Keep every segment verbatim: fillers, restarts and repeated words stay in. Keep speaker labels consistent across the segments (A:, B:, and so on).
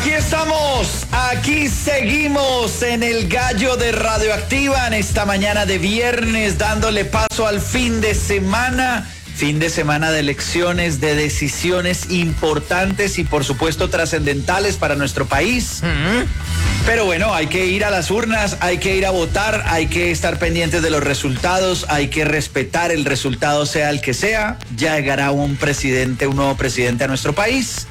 A: Aquí estamos, aquí seguimos en el Gallo de Radioactiva en esta mañana de viernes, dándole paso al fin de semana, fin de semana de elecciones, de decisiones importantes y por supuesto trascendentales para nuestro país. Uh-huh. Pero bueno, hay que ir a las urnas, hay que ir a votar, hay que estar pendientes de los resultados, hay que respetar el resultado sea el que sea. Ya llegará un presidente, un nuevo presidente a nuestro país.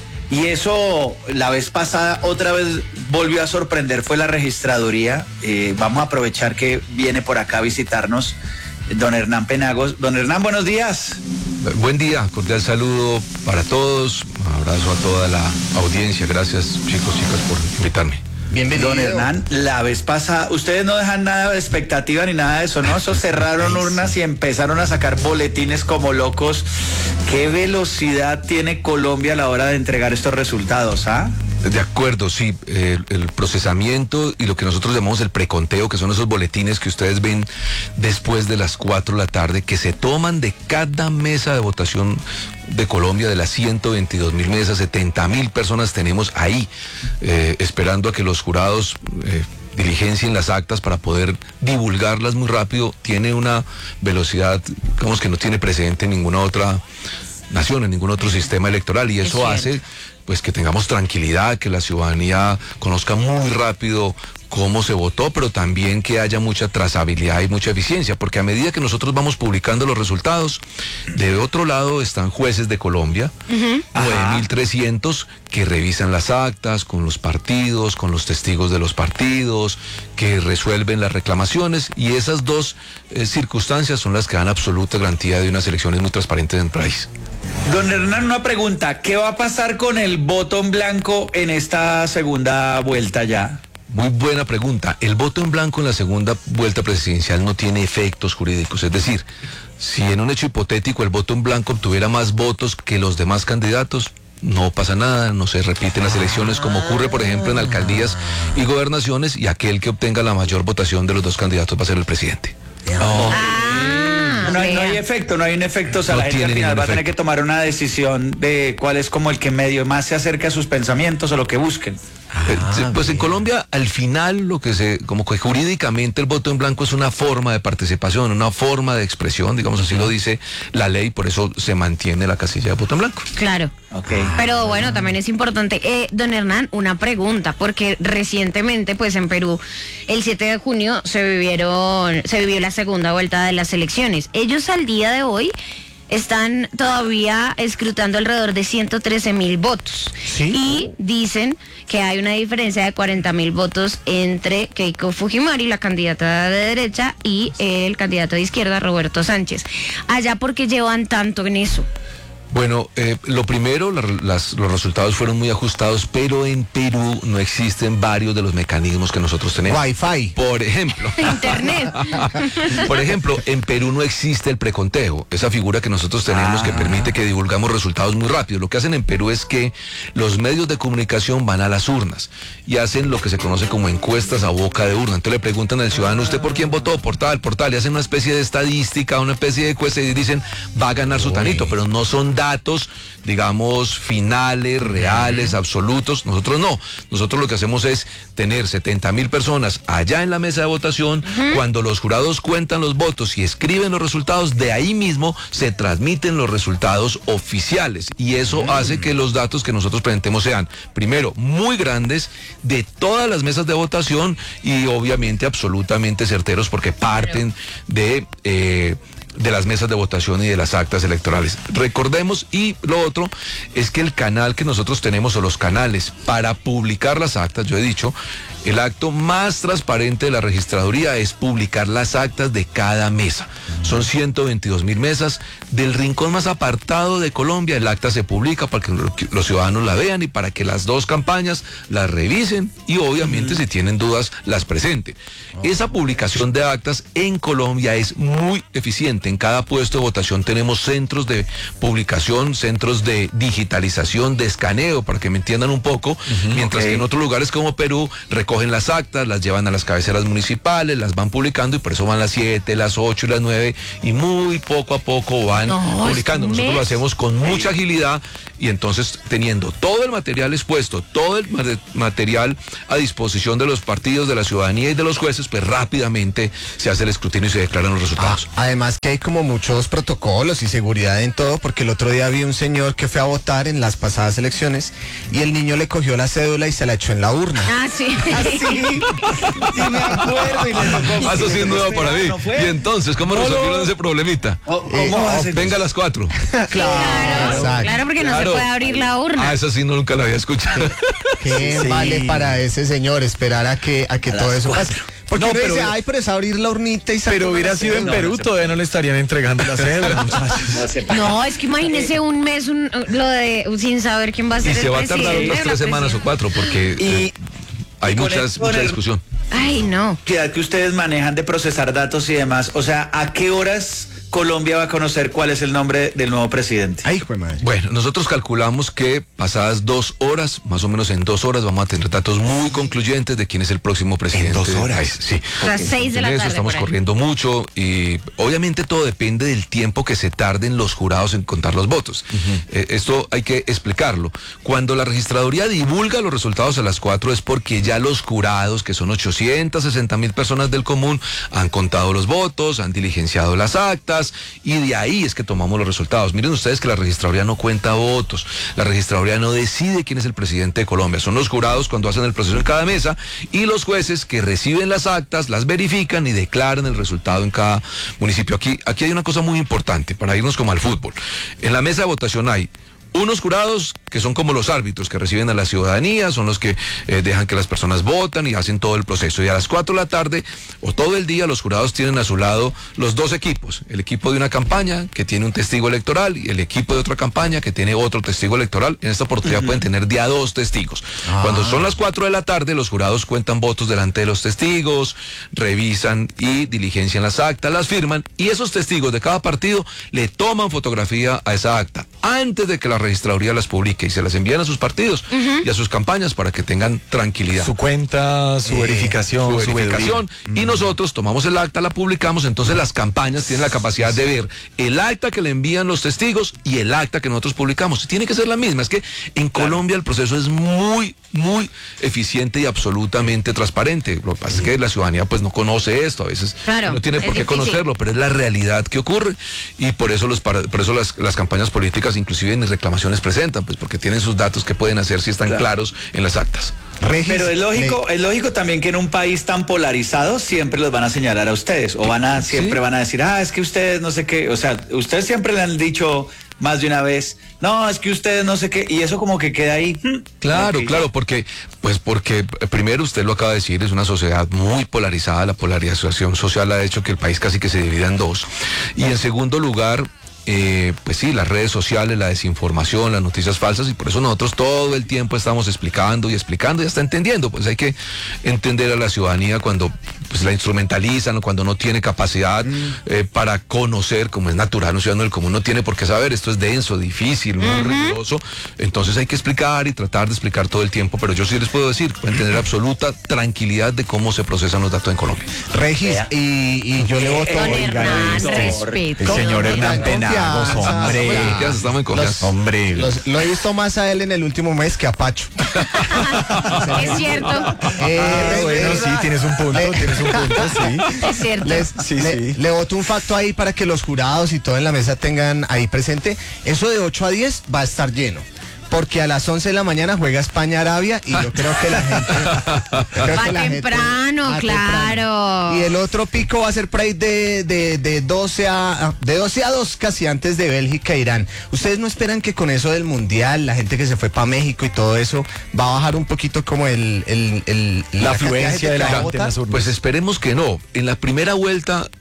A: Y eso la vez pasada otra vez volvió a sorprender, fue la registraduría. Eh, vamos a aprovechar que viene por acá a visitarnos don Hernán Penagos. Don Hernán, buenos días.
B: Buen día, cordial saludo para todos, un abrazo a toda la audiencia, gracias chicos, chicas por invitarme.
A: Bienvenido. Don Hernán, la vez pasada, ustedes no dejan nada de expectativa ni nada de eso, ¿no? Eso cerraron urnas y empezaron a sacar boletines como locos. ¿Qué velocidad tiene Colombia a la hora de entregar estos resultados, ah?
B: De acuerdo, sí, eh, el procesamiento y lo que nosotros llamamos el preconteo, que son esos boletines que ustedes ven después de las cuatro de la tarde, que se toman de cada mesa de votación de Colombia, de las ciento veintidós mil mesas, setenta mil personas tenemos ahí, eh, esperando a que los jurados eh, diligencien las actas para poder divulgarlas muy rápido. Tiene una velocidad, digamos, que no tiene precedente en ninguna otra nación, en ningún otro sistema electoral, y eso hace pues que tengamos tranquilidad, que la ciudadanía conozca muy rápido cómo se votó, pero también que haya mucha trazabilidad y mucha eficiencia, porque a medida que nosotros vamos publicando los resultados, de otro lado están jueces de Colombia, uh-huh. nueve mil trescientos, que revisan las actas con los partidos, con los testigos de los partidos, que resuelven las reclamaciones, y esas dos eh, circunstancias son las que dan absoluta garantía de unas elecciones muy transparentes en el país.
A: Don Hernán, una pregunta, ¿qué va a pasar con el voto en blanco en esta segunda vuelta ya?
B: Muy buena pregunta. El voto en blanco en la segunda vuelta presidencial no tiene efectos jurídicos. Es decir, si en un hecho hipotético el voto en blanco obtuviera más votos que los demás candidatos, no pasa nada, no se repiten las elecciones como ocurre, por ejemplo, en alcaldías y gobernaciones, y aquel que obtenga la mayor votación de los dos candidatos va a ser el presidente.
A: Oh. Ah, no, hay, no hay efecto, no hay un efecto, o sea, no la gente al final va a tener que tomar una decisión de cuál es como el que medio más se acerca a sus pensamientos o lo que busquen.
B: Ah, pues bien. En Colombia, al final, lo que se, como que jurídicamente el voto en blanco es una forma de participación, una forma de expresión, digamos así lo dice la ley, por eso se mantiene la casilla de voto en blanco.
C: Claro. Okay. Pero bueno, también es importante, eh, don Hernán, una pregunta, porque recientemente, pues en Perú, el siete de junio se vivieron, se vivió la segunda vuelta de las elecciones. Ellos al día de hoy están todavía escrutando alrededor de ciento trece mil votos. ¿Sí? Y dicen que hay una diferencia de cuarenta mil votos entre Keiko Fujimori, la candidata de derecha, y el candidato de izquierda, Roberto Sánchez. Allá, ¿por qué llevan tanto en eso?
B: Bueno, eh, lo primero, la, las, los resultados fueron muy ajustados, pero en Perú no existen varios de los mecanismos que nosotros tenemos.
A: Wi-Fi.
B: Por ejemplo.
C: Internet.
B: Por ejemplo, en Perú no existe el preconteo, esa figura que nosotros tenemos ah. que permite que divulgamos resultados muy rápido. Lo que hacen en Perú es que los medios de comunicación van a las urnas y hacen lo que se conoce como encuestas a boca de urna. Entonces le preguntan al ciudadano, ¿usted por quién votó? Por tal, por tal, y hacen una especie de estadística, una especie de encuesta y dicen, va a ganar sutanito, pero no son datos, digamos, finales, reales, absolutos. Nosotros no. Nosotros lo que hacemos es tener setenta mil personas allá en la mesa de votación. Uh-huh. Cuando los jurados cuentan los votos y escriben los resultados, de ahí mismo se transmiten los resultados oficiales. Y eso uh-huh. hace que los datos que nosotros presentemos sean, primero, muy grandes, de todas las mesas de votación y obviamente absolutamente certeros porque parten de... Eh, de las mesas de votación y de las actas electorales. Recordemos, y lo otro es que el canal que nosotros tenemos, o los canales para publicar las actas, yo he dicho, el acto más transparente de la registraduría es publicar las actas de cada mesa. Son ciento veintidós mil mesas. Del rincón más apartado de Colombia, el acta se publica para que los ciudadanos la vean y para que las dos campañas las revisen y obviamente mm. si tienen dudas las presenten. Oh. Esa publicación de actas en Colombia es muy eficiente. Adicionalmente, en cada puesto de votación tenemos centros de publicación, centros de digitalización, de escaneo, para que me entiendan un poco, uh-huh, mientras okay. que en otros lugares como Perú recogen las actas, las llevan a las cabeceras municipales, las van publicando y por eso van las siete, las ocho y las nueve y muy poco a poco van no, publicando. Nosotros lo hacemos con mucha agilidad y entonces teniendo todo el material expuesto, todo el material a disposición de los partidos, de la ciudadanía y de los jueces, pues rápidamente se hace el escrutinio y se declaran los resultados.
D: Ah, además que hay como muchos protocolos y seguridad en todo, porque el otro día vi un señor que fue a votar en las pasadas elecciones y el niño le cogió la cédula y se la echó en la urna.
C: Ah, sí.
A: Ah, sí. Sí, me acuerdo. Y le tocó.
B: Ah, eso sí es nuevo para mí. No y entonces, ¿cómo no, resolvieron no. ese problemita?
A: ¿Cómo eh, va a ser?
B: Venga a las cuatro.
C: Claro, claro, claro, porque
B: claro.
C: no se puede abrir la urna.
B: Ah, eso sí nunca lo había escuchado.
D: ¿Qué sí. vale para ese señor esperar a que, a que a todo eso pase? Porque no, pero dice, ay, pero es abrir la urnita y
E: pero hubiera sido en no, Perú, no todavía no le estarían entregando la cédula, muchachos.
C: No, no, es que imagínese un mes un, lo de sin saber quién va a ser
B: y
C: el
B: se va a tardar otras tres semanas o cuatro, porque y, eh, hay muchas, mucha discusión.
C: Ay, no.
A: Que ustedes manejan de procesar datos y demás, o sea, ¿a qué horas Colombia va a conocer cuál es el nombre del nuevo presidente?
D: Ay, hijo de madre.
B: Bueno, nosotros calculamos que pasadas dos horas, más o menos en dos horas, vamos a tener datos muy concluyentes de quién es el próximo presidente.
D: ¿En dos horas?
B: Ay, sí.
C: A las seis de la
B: tarde.
C: Eso
B: estamos corriendo mucho y obviamente todo depende del tiempo que se tarden los jurados en contar los votos. Uh-huh. Eh, esto hay que explicarlo. Cuando la registraduría divulga los resultados a las cuatro es porque ya los jurados, que son ochocientas sesenta mil personas del común, han contado los votos, han diligenciado las actas, y de ahí es que tomamos los resultados. Miren ustedes que la registraduría no cuenta votos, la registraduría no decide quién es el presidente de Colombia, son los jurados cuando hacen el proceso en cada mesa y los jueces que reciben las actas, las verifican y declaran el resultado en cada municipio. Aquí, aquí hay una cosa muy importante para irnos como al fútbol. En la mesa de votación hay unos jurados que son como los árbitros que reciben a la ciudadanía, son los que eh, dejan que las personas votan y hacen todo el proceso. Y a las cuatro de la tarde o todo el día los jurados tienen a su lado los dos equipos. El equipo de una campaña que tiene un testigo electoral y el equipo de otra campaña que tiene otro testigo electoral. En esta oportunidad uh-huh. pueden tener de a dos testigos. Ah. Cuando son las cuatro de la tarde, los jurados cuentan votos delante de los testigos, revisan y diligencian las actas, las firman y esos testigos de cada partido le toman fotografía a esa acta antes de que la registraduría las publique y se las envían a sus partidos uh-huh. y a sus campañas para que tengan tranquilidad.
E: Su cuenta, su eh, verificación,
B: su verificación. Su y nosotros tomamos el acta, la publicamos, entonces las campañas tienen la capacidad de ver el acta que le envían los testigos y el acta que nosotros publicamos. Tiene que ser la misma. Es que en claro. Colombia el proceso es muy, muy eficiente y absolutamente transparente. Lo que pasa es que la ciudadanía pues no conoce esto, a veces claro, no tiene por qué difícil. conocerlo, pero es la realidad que ocurre y por eso los por eso las, las campañas políticas inclusive ni reclamaciones presentan, pues porque tienen sus datos que pueden hacer si están claro. claros en las actas.
A: Regis, pero es lógico, me... es lógico también que en un país tan polarizado siempre los van a señalar a ustedes o van a siempre ¿Sí? van a decir, ah, es que ustedes no sé qué, o sea, ustedes siempre le han dicho más de una vez, no, es que ustedes no sé qué, y eso como que queda ahí.
B: Claro, okay. claro, porque, pues porque primero usted lo acaba de decir, es una sociedad muy polarizada, la polarización social ha hecho que el país casi que se divida en dos, y en segundo lugar, Eh, pues sí, las redes sociales, la desinformación, las noticias falsas y por eso nosotros todo el tiempo estamos explicando y explicando y hasta entendiendo, pues hay que entender a la ciudadanía cuando pues la instrumentalizan o cuando no tiene capacidad mm. eh, para conocer, como es natural, un ciudadano del común no tiene por qué saber, esto es denso, difícil, muy uh-huh. riguroso, entonces hay que explicar y tratar de explicar todo el tiempo, pero yo sí les puedo decir, pueden tener absoluta tranquilidad de cómo se procesan los datos en Colombia.
D: Regis, y, y yo le voto
C: Don Hernán, respeto.
E: El señor Hernán Penagos, hombre.
B: Ya estamos en confianza.
D: Los, hombre. Los, lo he visto más a él en el último mes que a Pacho.
C: Es cierto.
D: Eh,
E: ah, bueno, sí, tienes un punto, le, tienes un punto, sí.
C: Es cierto.
D: Les, sí, le, sí. le boto un facto ahí para que los jurados y todo en la mesa tengan ahí presente. Eso de ocho a diez va a estar lleno. Porque a las once de la mañana juega España-Arabia y yo creo que la gente...
C: Va temprano, gente, claro. Temprano.
D: Y el otro pico va a ser por ahí de, de, de, doce a, de doce a dos, casi antes de Bélgica-Irán. ¿Ustedes no esperan que con eso del Mundial, la gente que se fue para México y todo eso, va a bajar un poquito como el... el, el
E: la, la afluencia de la gente en las urnas?
B: Pues esperemos que no. En la primera vuelta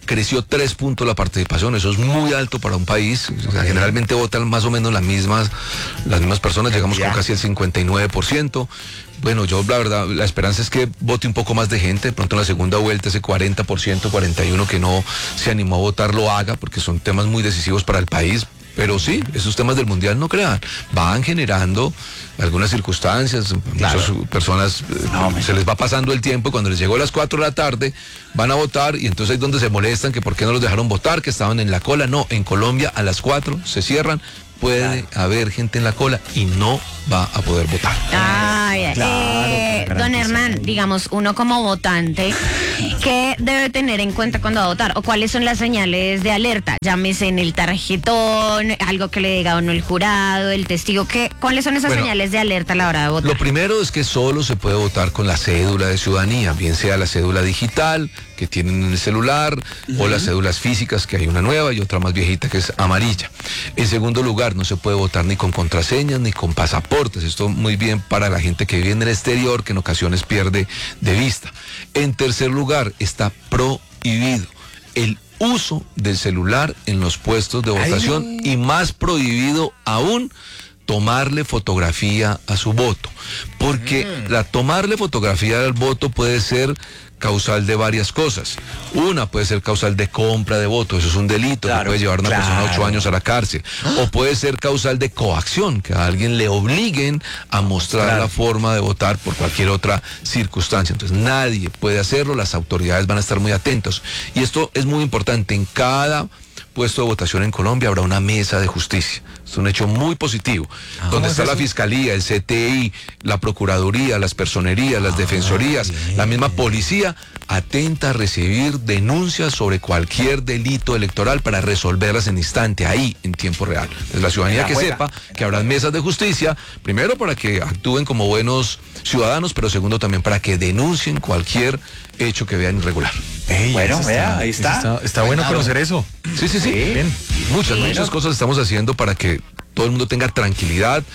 B: creció tres puntos la participación, eso es muy alto para un país. O sea, generalmente votan más o menos las mismas, las mismas personas, llegamos con casi el cincuenta y nueve por ciento. Bueno, yo la verdad, la esperanza es que vote un poco más de gente, de pronto en la segunda vuelta ese cuarenta por ciento, cuarenta y uno por ciento que no se animó a votar lo haga, porque son temas muy decisivos para el país. Pero sí, esos temas del mundial no crean, van generando algunas circunstancias, claro. Muchas personas no, se les va pasando el tiempo y cuando les llegó a las cuatro de la tarde van a votar y entonces es donde se molestan que por qué no los dejaron votar, que estaban en la cola. No, en Colombia a las cuatro se cierran, puede claro. haber gente en la cola y no va a poder votar.
C: Ay,
D: claro,
C: eh, don Hernán, digamos, uno como votante, ¿qué debe tener en cuenta cuando va a votar? ¿O cuáles son las señales de alerta? Llámese en el tarjetón, algo que le diga a uno el jurado, el testigo, ¿qué? ¿Cuáles son esas bueno, señales de alerta a la hora de votar?
B: Lo primero es que solo se puede votar con la cédula de ciudadanía, bien sea la cédula digital que tienen en el celular uh-huh. o las cédulas físicas, que hay una nueva y otra más viejita que es amarilla. En segundo lugar, no se puede votar ni con contraseñas ni con pasaportes. Esto muy bien para la gente que vive en el exterior, que en ocasiones pierde de vista. En tercer lugar, está prohibido el uso del celular en los puestos de votación. Ay. Y más prohibido aún tomarle fotografía a su voto, porque mm. la tomarle fotografía al voto puede ser causal de varias cosas. Una puede ser causal de compra de votos, eso es un delito, claro, que puede llevar a una claro. persona ocho años a la cárcel. ¿Ah? O puede ser causal de coacción, que a alguien le obliguen a mostrar claro. la forma de votar por cualquier otra circunstancia. Entonces nadie puede hacerlo, las autoridades van a estar muy atentos. Y esto es muy importante, en cada puesto de votación en Colombia habrá una mesa de justicia. Es un hecho muy positivo, ah, donde está la Fiscalía, el C T I, la Procuraduría, las Personerías, las ah, Defensorías, bien. La misma policía, atenta a recibir denuncias sobre cualquier delito electoral para resolverlas en instante, ahí, en tiempo real. Es la ciudadanía que sepa que habrá mesas de justicia, primero para que actúen como buenos ciudadanos, pero segundo también para que denuncien cualquier hecho que vean irregular.
A: Ey, bueno, vea, ahí está.
E: Está, está bueno conocer eso.
B: Sí, sí, sí. sí. Bien. Muchas, sí. muchas cosas estamos haciendo para que todo el mundo tenga tranquilidad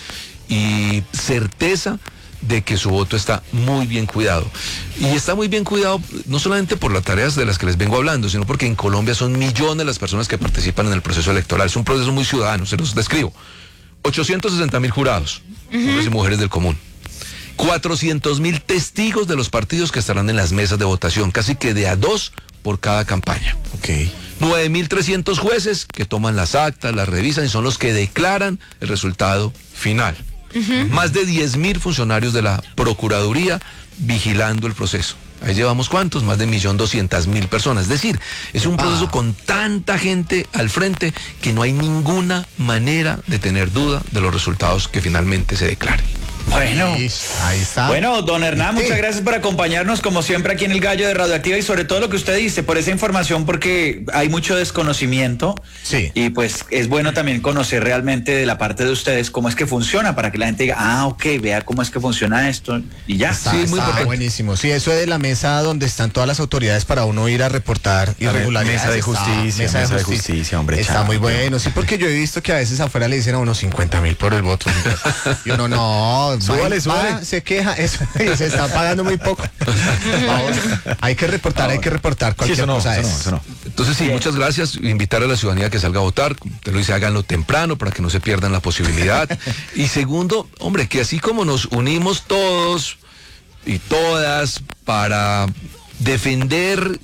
B: y certeza de que su voto está muy bien cuidado. Y está muy bien cuidado no solamente por las tareas de las que les vengo hablando, sino porque en Colombia son millones las personas que participan en el proceso electoral. Es un proceso muy ciudadano, se los describo. ochocientos sesenta mil jurados, uh-huh. hombres y mujeres del común. cuatrocientos mil testigos de los partidos que estarán en las mesas de votación, casi que de a dos por cada campaña.
D: Okay.
B: nueve mil trescientos jueces que toman las actas, las revisan y son los que declaran el resultado final. Uh-huh. Más de diez mil funcionarios de la Procuraduría vigilando el proceso. Ahí llevamos ¿cuántos? Más de un millón doscientas mil personas. Es decir, es un proceso ah. con tanta gente al frente que no hay ninguna manera de tener duda de los resultados que finalmente se declaren.
A: Bueno, ahí está. Bueno, don Hernán, muchas gracias por acompañarnos como siempre aquí en el Gallo de Radioactiva y sobre todo lo que usted dice, por esa información, porque hay mucho desconocimiento.
D: Sí.
A: Y pues es bueno también conocer realmente de la parte de ustedes cómo es que funciona, para que la gente diga, ah, ok, vea cómo es que funciona esto y ya.
D: Está, sí, muy está buenísimo. Sí, eso es de la mesa donde están todas las autoridades para uno ir a reportar irregularidades.
E: Mesa de justicia,
D: está, mesa de justicia, justicia hombre. Está chao, muy bueno, sí, porque yo he visto que a veces afuera le dicen a uno cincuenta mil por el voto. Y uno no...
E: Súbale, súbale.
D: Se queja, eso, se está pagando muy poco. Vamos, hay que reportar, hay que reportar cualquier sí, eso no, cosa
E: eso
D: es.
E: No, eso no.
B: Entonces sí, muchas gracias. Invitar a la ciudadanía que salga a votar. Te lo dice, háganlo temprano para que no se pierdan la posibilidad. Y segundo, hombre, que así como nos unimos todos y todas para defender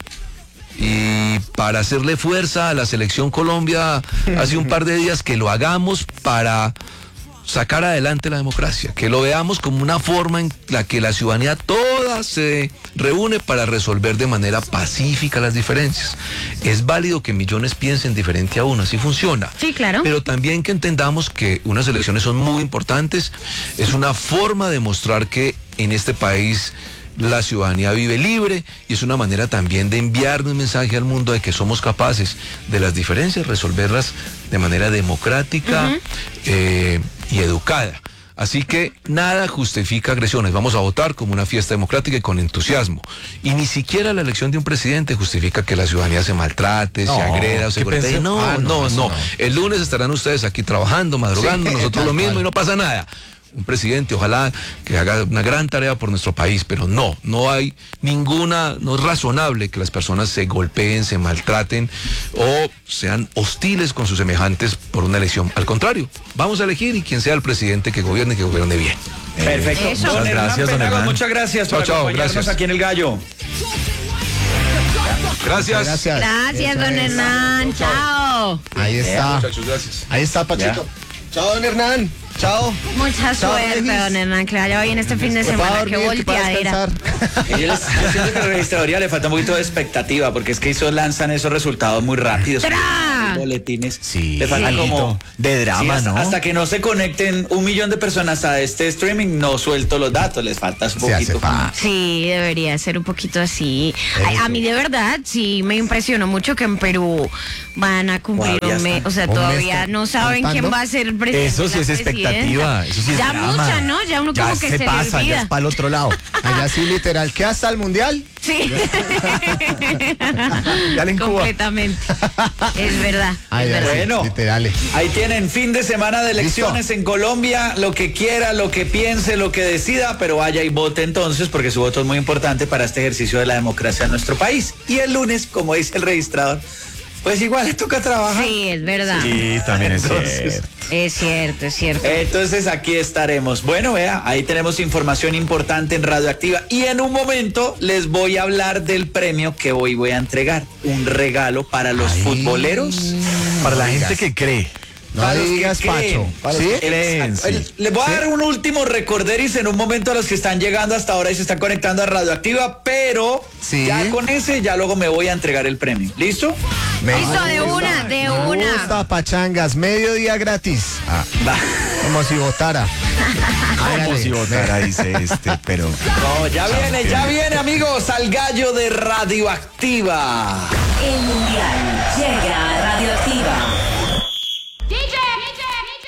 B: y para hacerle fuerza a la Selección Colombia hace un par de días, que lo hagamos para sacar adelante la democracia, que lo veamos como una forma en la que la ciudadanía toda se reúne para resolver de manera pacífica las diferencias. Es válido que millones piensen diferente a uno, así funciona.
C: Sí, claro.
B: Pero también que entendamos que unas elecciones son muy importantes, es una forma de mostrar que en este país la ciudadanía vive libre y es una manera también de enviarle un mensaje al mundo de que somos capaces de las diferencias, resolverlas de manera democrática uh-huh. eh, y educada. Así que nada justifica agresiones. Vamos a votar como una fiesta democrática y con entusiasmo. Y ni siquiera la elección de un presidente justifica que la ciudadanía se maltrate, no, se agreda o se golpee. No, ah, no, no, no. El lunes estarán ustedes aquí trabajando, madrugando, sí, nosotros lo mismo y no pasa nada. un presidente, ojalá que haga una gran tarea por nuestro país, pero no, no hay ninguna, no es razonable que las personas se golpeen, se maltraten o sean hostiles con sus semejantes por una elección. Al contrario, vamos a elegir y quien sea el presidente que gobierne, que gobierne bien.
A: Perfecto.
C: Eso.
A: Don
E: Muchas
A: Hernán
E: gracias, don
A: Penagos,
E: Hernán.
A: muchas gracias por
B: Chao, chao,
A: acompañarnos
B: gracias.
A: aquí en El Gallo.
B: Gracias.
D: Gracias.
C: Gracias,
D: Eso
C: don
D: es.
C: Hernán. Chao.
D: Ahí está.
B: Muchachos, gracias.
D: Ahí está, Pachito. Chao, don Hernán. Chao.
C: Mucha
D: Chao,
C: suerte,
D: Regis.
C: don Hernán, que vaya bien este fin de
D: Que pueda
C: semana. Qué
D: dormir, que pueda
C: volteadera.
D: descansar.
A: Y yo, les, yo siento que a la registraduría le falta un poquito de expectativa, porque es que ellos lanzan esos resultados muy rápidos.
C: ¡Tra!
A: Boletines.
E: Sí,
A: le falta
E: sí.
A: como
E: De drama,
A: hasta,
E: ¿no?
A: hasta que no se conecten un millón de personas a este streaming, no suelto los datos, les falta un
D: Se
A: poquito.
D: hace fa.
C: Sí, debería ser un poquito así. A, a mí de verdad sí me impresionó mucho que en Perú van a cumplir
A: Todavía
C: un mes,
A: están.
C: o sea,
D: ¿Un mes
C: todavía
D: tan-
C: no saben
D: faltando?
C: quién va a ser el presidente.
E: Eso sí
C: la
E: es
C: presidenta.
E: expectativa, eso sí es
C: Ya
E: drama.
C: mucha, ¿no? Ya uno
E: Ya
C: como que
E: se
C: se,
E: pasa,
C: le
E: ya
C: olvida.
E: es para el otro lado.
D: Allá sí, literal. ¿Qué hasta el mundial?
C: Sí.
E: Dale en Cuba.
C: Completamente. Es verdad.
D: Ay,
C: es
D: ya,
C: verdad.
D: sí,
A: Bueno.
D: literal.
A: Ahí tienen fin de semana de elecciones en Colombia, lo que quiera, lo que piense, lo que decida, pero vaya y vote entonces, porque su voto es muy importante para este ejercicio de la democracia en nuestro país. Y el lunes, como dice el registrador, pues igual le toca trabajar.
C: Sí, es verdad.
E: Sí, también es
A: Entonces,
E: cierto.
C: Es cierto, es cierto.
A: Entonces aquí estaremos. Bueno, vea, ahí tenemos información importante en Radioactiva. Y en un momento les voy a hablar del premio que hoy voy a entregar. Un regalo para los
E: Ay.
A: futboleros.
E: Para la gente que cree.
D: No
A: Para los que
D: digas,
A: creen.
D: Pacho.
E: Para
D: ¿Sí?
E: los que creen,
A: Exacto.
E: sí.
A: Les voy a dar un último recorderis en un momento a los que están llegando hasta ahora y se están conectando a Radioactiva, pero
D: Sí.
A: ya con ese ya luego me voy a entregar el premio. ¿Listo?
D: Me
C: Listo, de una, de
D: Me
C: una.
D: gusta, pachangas. Mediodía gratis. Ah,
A: Va.
D: como si votara.
E: Como
D: Hágale.
E: si votara, dice este, pero...
A: No, ya viene, ya viene, amigos, al gallo de Radioactiva.
F: El Mundial llega